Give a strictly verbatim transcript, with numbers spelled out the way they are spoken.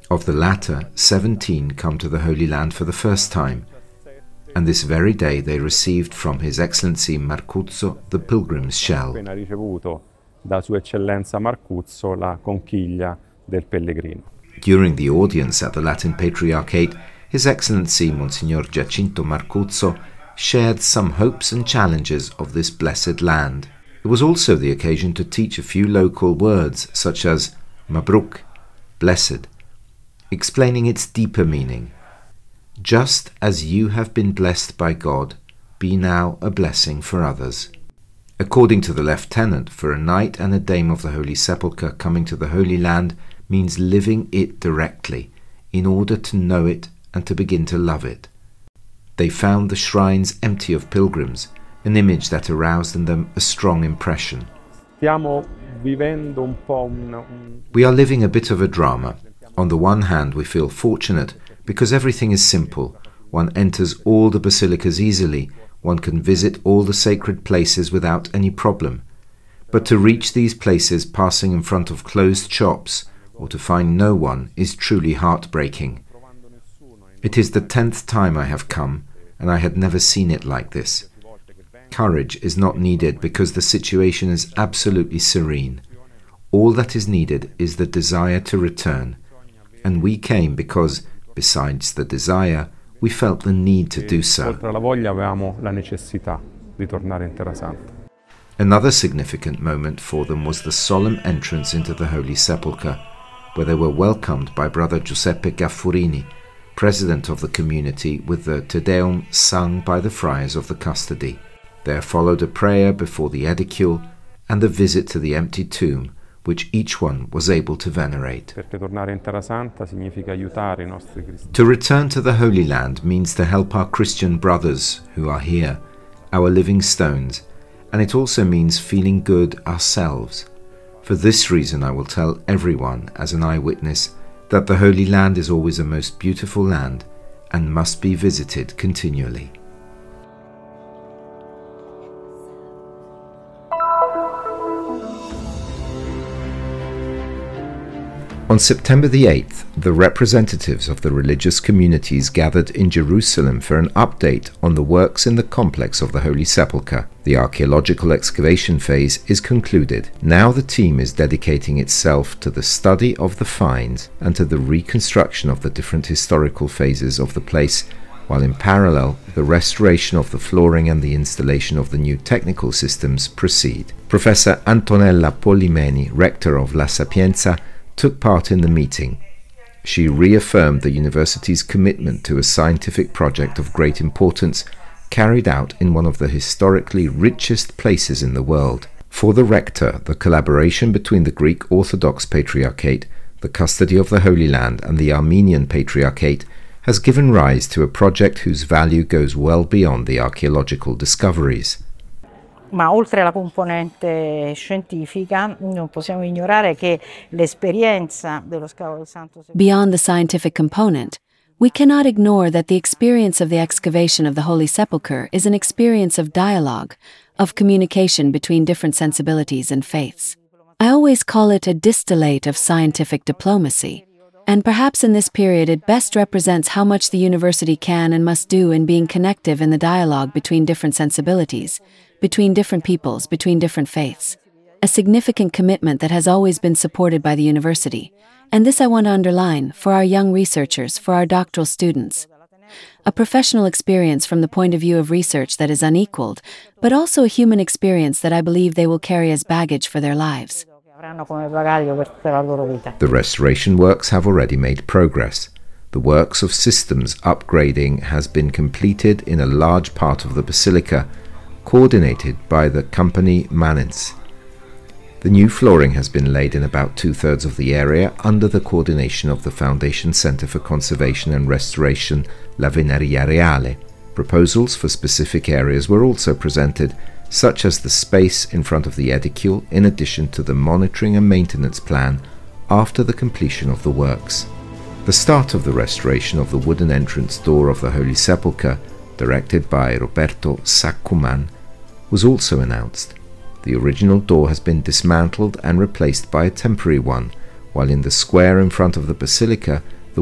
Of the latter, seventeen come to the Holy Land for the first time, and this very day they received from His Excellency Marcuzzo the pilgrim's shell. Da Sua Eccellenza Marcuzzo la conchiglia del pellegrino. During the audience at the Latin Patriarchate, His Excellency Monsignor Giacinto Marcuzzo shared some hopes and challenges of this blessed land. It was also the occasion to teach a few local words such as Mabruk, blessed, explaining its deeper meaning. Just as you have been blessed by God, be now a blessing for others. According to the lieutenant, for a knight and a dame of the Holy Sepulchre coming to the Holy Land means living it directly, in order to know it and to begin to love it. They found the shrines empty of pilgrims, an image that aroused in them a strong impression. We are living a bit of a drama. On the one hand, we feel fortunate because everything is simple. One enters all the basilicas easily. One can visit all the sacred places without any problem. But to reach these places passing in front of closed shops or to find no one is truly heartbreaking. It is the tenth time I have come, and I had never seen it like this. Courage is not needed because the situation is absolutely serene. All that is needed is the desire to return. And we came because, besides the desire, we felt the need to do so. Another significant moment for them was the solemn entrance into the Holy Sepulchre, where they were welcomed by Brother Giuseppe Gaffurini, president of the community, with the Te Deum sung by the friars of the custody. There followed a prayer before the edicule and a visit to the empty tomb, which each one was able to venerate. To return to the Holy Land means to help our Christian brothers who are here, our living stones, and it also means feeling good ourselves. For this reason I will tell everyone, as an eyewitness, that the Holy Land is always a most beautiful land and must be visited continually. On September the eighth, the representatives of the religious communities gathered in Jerusalem for an update on the works in the complex of the Holy Sepulchre. The archaeological excavation phase is concluded. Now the team is dedicating itself to the study of the finds and to the reconstruction of the different historical phases of the place, while in parallel, the restoration of the flooring and the installation of the new technical systems proceed. Professor Antonella Polimeni, rector of La Sapienza, took part in the meeting. She reaffirmed the university's commitment to a scientific project of great importance carried out in one of the historically richest places in the world. For the rector, the collaboration between the Greek Orthodox Patriarchate, the custody of the Holy Land, and the Armenian Patriarchate has given rise to a project whose value goes well beyond the archaeological discoveries. Ma oltre alla componente scientifica, non possiamo ignorare che l'esperienza dello scavo del Santo Sepolcro. Beyond the scientific component, we cannot ignore that the experience of the excavation of the Holy Sepulchre is an experience of dialogue, of communication between different sensibilities and faiths. I always call it a distillate of scientific diplomacy, and perhaps in this period it best represents how much the university can and must do in being connective in the dialogue between different sensibilities, between different peoples, between different faiths. A significant commitment that has always been supported by the university, and this I want to underline for our young researchers, for our doctoral students. A professional experience from the point of view of research that is unequaled, but also a human experience that I believe they will carry as baggage for their lives. The restoration works have already made progress. The works of systems upgrading has been completed in a large part of the basilica, coordinated by the company Manens. The new flooring has been laid in about two-thirds of the area under the coordination of the Foundation Center for Conservation and Restoration La Veneria Reale. Proposals for specific areas were also presented, such as the space in front of the edicule, in addition to the monitoring and maintenance plan after the completion of the works. The start of the restoration of the wooden entrance door of the Holy Sepulchre, directed by Roberto Saccuman, was also announced. The original door has been dismantled and replaced by a temporary one, while in the square in front of the basilica